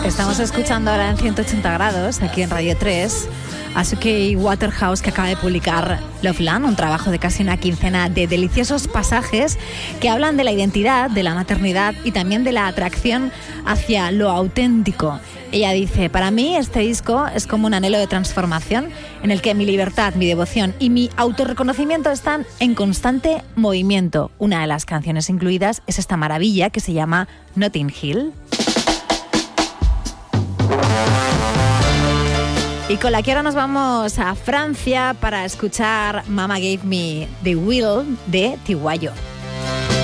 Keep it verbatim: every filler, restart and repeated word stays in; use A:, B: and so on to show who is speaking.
A: Estamos escuchando ahora en ciento ochenta grados, aquí en Radio tres, a Suki Waterhouse, que acaba de publicar Loveland, un trabajo de casi una quincena de deliciosos pasajes que hablan de la identidad, de la maternidad y también de la atracción hacia lo auténtico. Ella dice: para mí este disco es como un anhelo de transformación en el que mi libertad, mi devoción y mi autorreconocimiento están en constante movimiento. Una de las canciones incluidas es esta maravilla que se llama Notting Hill. Y con la que ahora nos vamos a Francia para escuchar Mama Gave Me the Will de Tiguayo.